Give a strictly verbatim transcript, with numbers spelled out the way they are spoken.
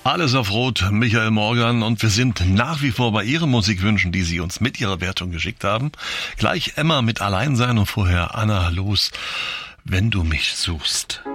Alles auf Rot, Michael Morgan, und wir sind nach wie vor bei Ihren Musikwünschen, die Sie uns mit Ihrer Wertung geschickt haben. Gleich Emma mit Alleinsein und vorher Anna Los, wenn du mich suchst.